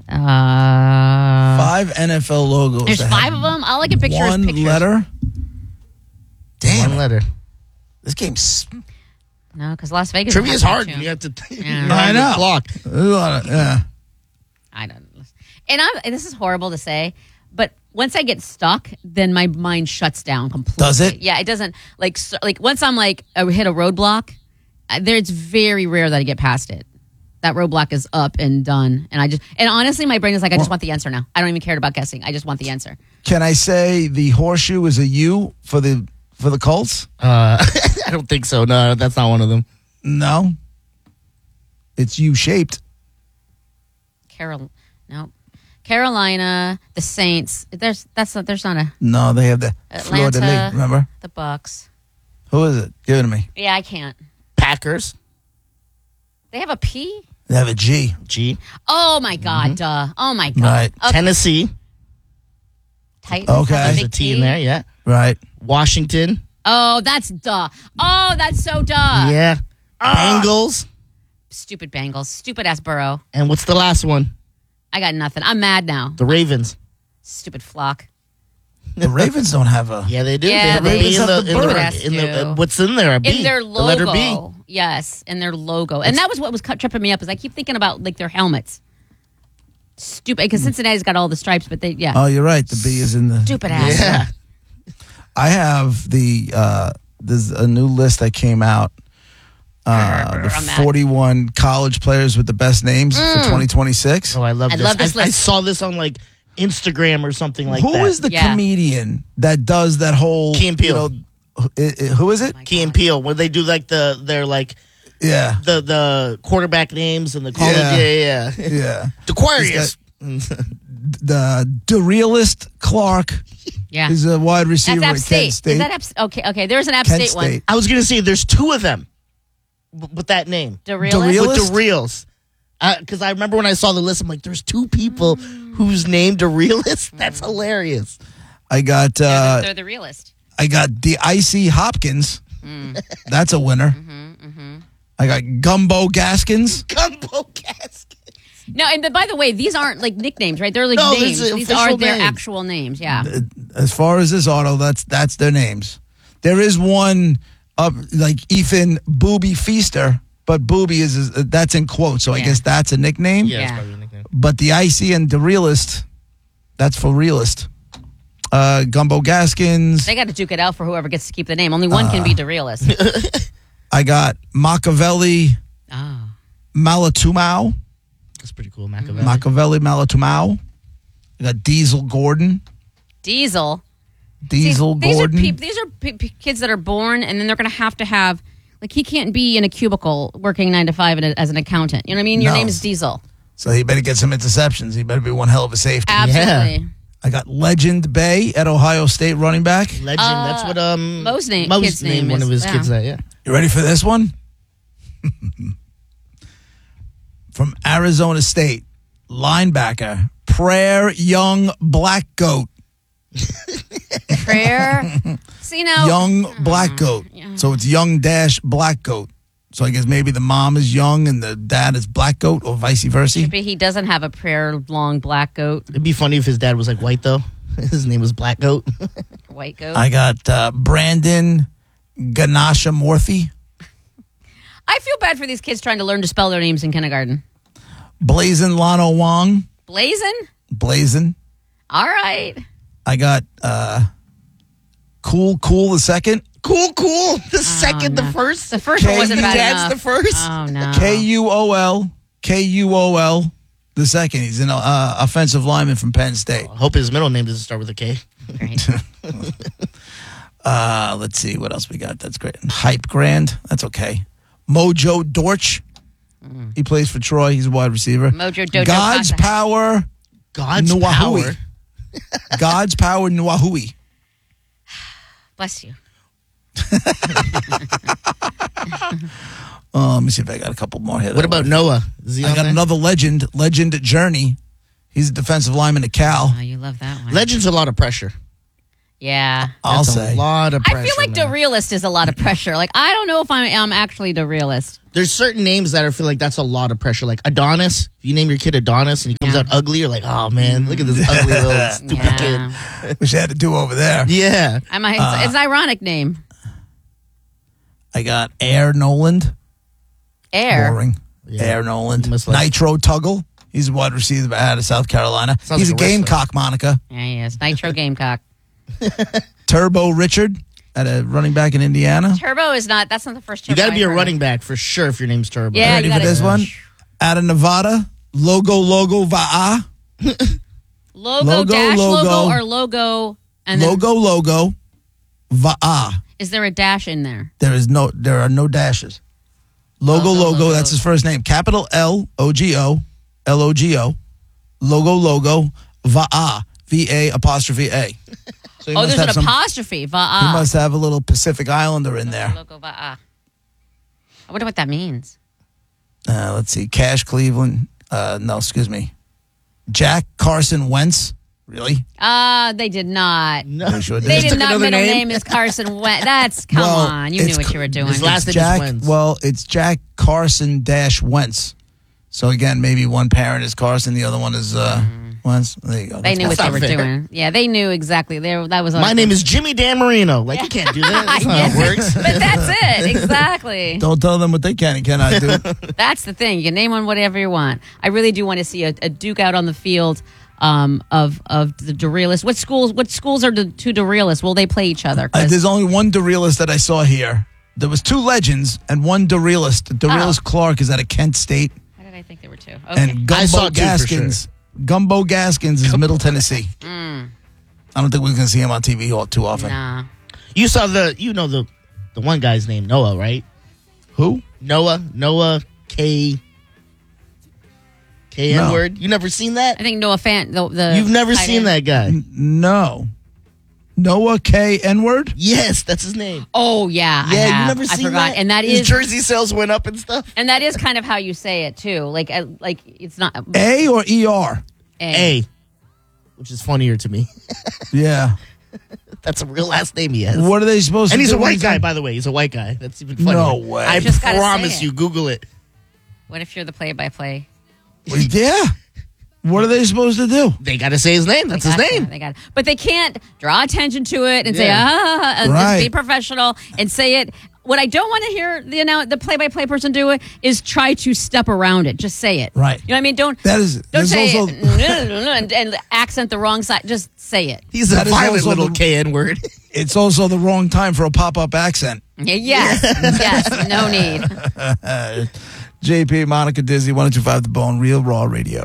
5 NFL logos. There's 5 of them. All I can picture is one pictures. letter. Damn. One letter. This game's. No, because Las Vegas. Trivia is hard. Too. You have to. Yeah. I know. Clock. Yeah. I don't. And this is horrible to say, but once I get stuck, then my mind shuts down completely. Does it? Yeah, it doesn't. Like once I'm like I hit a roadblock, it's very rare that I get past it. That roadblock is up and done, and honestly, my brain is like, I just want the answer now. I don't even care about guessing. I just want the answer. Can I say the horseshoe is a U for the Colts? I don't think so. No, that's not one of them. No. It's U-shaped. Carolina, the Saints. There's not a No, they have the Fleur de Atlanta. Lis, remember? The Bucks. Who is it? Give it to me. Yeah, I can't. Packers. They have a P? They have a G. G. Oh my God, duh. Oh my God. Right. Okay. Tennessee. Titans Okay. have a There's big a T in there. Yeah. Right. Washington. Oh, that's duh. Oh, that's so duh. Yeah. Bengals. Stupid Bengals. Stupid ass Burrow. And what's the last one? I got nothing. I'm mad now. The Ravens. Stupid flock. The Ravens don't have a. Yeah, they do. Yeah, they have a they B in have the, the in bird. the what's in there? A B. In their logo. The letter B. Yes, in their logo. And that was what was tripping me up is I keep thinking about like their helmets. Stupid. Because Cincinnati's got all the stripes, but yeah. Oh, you're right. The B is in the. Stupid ass. Yeah. I have there's a new list that came out. The I'm mad. 41 college players with the best names for 2026. Oh, I love I this. love this I list. saw this on like Instagram or something like Who that. is the Yeah. comedian that does that whole? Key and Peele. Who is it? Key and Peele, where they do like their like Yeah, the quarterback names and the college. Yeah. Yeah. yeah. Dequarius. The Realist Clark Yeah. is a wide receiver That's App at State. Kent State. Is that App Okay, there's an App Kent State one. State. I was gonna say there's 2 of them with that name. The realist? Realist? With the reals. Because I remember when I saw the list, I'm like, there's 2 people whose named a realist. That's hilarious. I got They're the realist. I got the Icy Hopkins. That's a winner. I got Gumbo Gaskins. Gumbo casket. No, and by the way, these aren't like nicknames, right? They're like No, names. these are These are official their names. actual names. Yeah. As far as this auto, that's their names. There is one up like Ethan Booby Feaster, but Booby is that's in quotes, so I Yeah. guess that's a nickname. Yeah, that's Yeah. probably a nickname. But the Icy and the Realist, that's for realist. Gumbo Gaskins. They got to duke it out for whoever gets to keep the name. Only one can be the realist. I got Machiavelli Oh. Malatumau. That's pretty cool, Machiavelli. Machiavelli Malatumau. I got Diesel Gordon. Diesel. Diesel See, Gordon. These are kids that are born, and then they're going to have like he can't be in a cubicle working 9 to 5 as an accountant. You know what I mean? Your No. name is Diesel. So he better get some interceptions. He better be one hell of a safety. Absolutely. I got Legend Bay at Ohio State running back. Legend. That's what Mo's kid's named name one is. of his Yeah. kids that. Yeah. You ready for this one? From Arizona State, linebacker, Prayer Young Black Goat. Prayer. See now. Young Black Goat. yeah. So it's Young Dash Black Goat. So I guess maybe the mom is young and the dad is Black Goat or vice versa. Maybe he doesn't have a prayer long black goat, It'd be funny if his dad was like white though. His name was Black Goat. white goat. I got Brandon Ganasha Morthy, I feel bad for these kids trying to learn to spell their names in kindergarten. Blazin Lano Wong. Blazin? Blazin. All right. I got Cool the second. Cool. The second, no. the first. The first one wasn't bad Dad's enough. the first. Oh, no. Kuol the second. He's an offensive lineman from Penn State. I hope his middle name doesn't start with a K. Great. Let's see what else we got. That's great. Hype Grand. That's okay. Mojo Dortch. He plays for Troy. He's a wide receiver. Mojo Dojo God's Casa. Power. God's Nuahui. power. God's Power Nuahui. Bless you. Let me see if I got a couple more here. What about Noah? Is he I on got there? another legend Journey. He's a defensive lineman at Cal. Oh, you love that one. Legend's a lot of pressure. Yeah. I'll That's say. a lot of pressure. I feel like man. the realist is a lot of pressure. Like, I don't know if I'm actually the realist. There's certain names that I feel like that's a lot of pressure. Like Adonis. If you name your kid Adonis and he comes Yeah. out ugly, you're like, oh man, look at this ugly little stupid kid. Wish I had to do over there. Yeah. It's an ironic name. I got Air Noland. Air. Boring. Yeah. Air Noland. Must like- Nitro Tuggle. He's a wide receiver out of South Carolina. Sounds He's like a a wrestler. Gamecock, Monica. Yeah, he is. Nitro Gamecock. Turbo Richard at a running back in Indiana. Turbo is not. That's not the first Turbo. You got to be I've a heard running of. back for sure if your name's Turbo. Yeah, Ready you for gotta- this one? Out of Nevada. Logo Va'a. Logo dash logo or logo and then Logo Va'a. is there a dash in there? There are no dashes. Logo. That's his first name. Capital Logo. Logo. Logo. Va'a. VA apostrophe A. So he Oh, must there's have an some- apostrophe. He Va'a. must have a little Pacific Islander in there. Logo Va'a. I wonder what that means. Let's see. Cash Cleveland. No, excuse me. Jack Carson Wentz. Really? They did not. No. They sure They did. just did took not. another Middle name? name is Carson Wentz. That's come Well, on. You knew it's what you were doing. his last It's name is Jack. Wentz. Well, it's Jack Carson dash Wentz. So again, maybe one parent is Carson, the other one is Wentz. There you go. They That's knew fine. what they not were fair. doing. Yeah, they knew exactly. That was My name is Jimmy Dan Marino. Like, you can't do that. That's not how it works. But that's it. Exactly. Don't tell them what they can and cannot do. That's the thing. You can name one whatever you want. I really do want to see a Duke out on the field of the Dorealist. What schools are the two Dorealists? Will they play each other? 'Cause- There's only one Dorealist that I saw here. There was two legends and one Dorealist. Dorealist Clark is out of Kent State. Why did I think there were two? Okay. And I saw Gumbo two for Gaskins. Gumbo Gaskins is Middle Tennessee. I don't think we're going to see him on TV too often. Nah. You saw the one guy's name, Noah, right? Who? Noah K. No. N-word. You never seen that? I think Noah Fant. The You've never tight seen end. that guy? No. Noah K. N-word? Yes, that's his name. Oh yeah, I Yeah, have. you never I seen forgot. that? And that His is jersey sales went up and stuff. and that is kind of how you say it too. Like it's not A or ER? A, which is funnier to me. Yeah. That's a real last name he has. What are they supposed And to he's do? a when white guy, on- by the way. He's a white guy. That's even funnier. No way. I You just gotta say promise it. you. Google it. What if you're the play-by-play? Yeah. What are they supposed to do? They got to say his name. That's his name. They got it. But they can't draw attention to it and say, Yeah. and Right. just be professional and say it. What I don't want to hear the play-by-play person do it is try to step around it. Just say it. Right. You know what I mean? Don't Don't say also, it and accent the wrong side. Just say it. He's a That is violent also little the- KN word. it's also the wrong time for a pop-up accent. Yes. Yes. No need. JP, Monica, Dizzy, 102.5 The Bone, Real Raw Radio.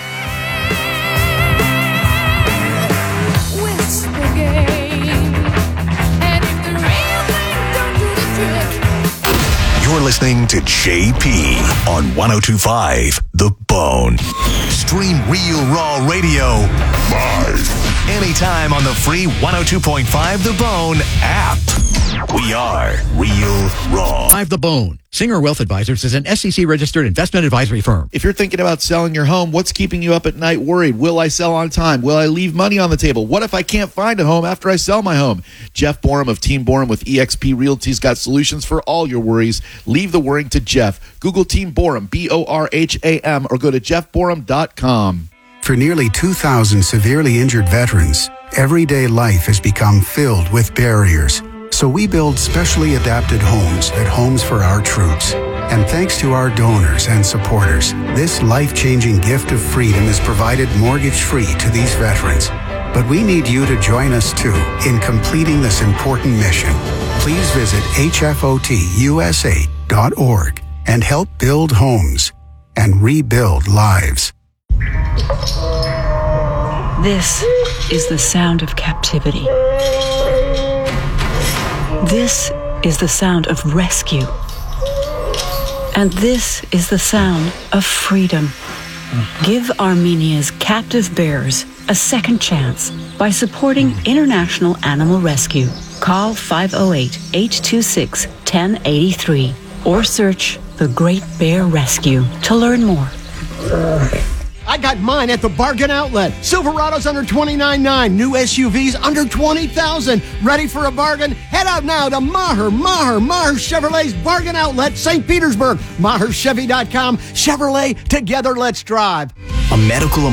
Whisper game. And if the real thing don't do the trick, You're listening to JP on 102.5 The Bone. Stream Real Raw Radio live anytime on the free 102.5 The Bone app. We are Real Raw. 5 The Bone. Singer Wealth Advisors is an SEC-registered investment advisory firm. If you're thinking about selling your home, what's keeping you up at night worried? Will I sell on time? Will I leave money on the table? What if I can't find a home after I sell my home? Jeff Borum of Team Borum with eXp Realty's got solutions for all your worries. Leave the worrying to Jeff. Google Team Borum, Borham, or go to jeffborum.com. For nearly 2,000 severely injured veterans, everyday life has become filled with barriers. So we build specially adapted homes at Homes for Our Troops. And thanks to our donors and supporters, this life-changing gift of freedom is provided mortgage-free to these veterans. But we need you to join us too in completing this important mission. Please visit hfotusa.org and help build homes and rebuild lives. This is the sound of captivity. This is the sound of rescue. And this is the sound of freedom. Give Armenia's captive bears a second chance by supporting International Animal Rescue. Call 508-826-1083 or search The Great Bear Rescue to learn more. I got mine at the Bargain Outlet. Silverado's under $29,900. New SUVs under $20,000. Ready for a bargain? Head out now to Maher Chevrolet's Bargain Outlet, St. Petersburg. MaherChevy.com. Chevrolet, together let's drive. A medical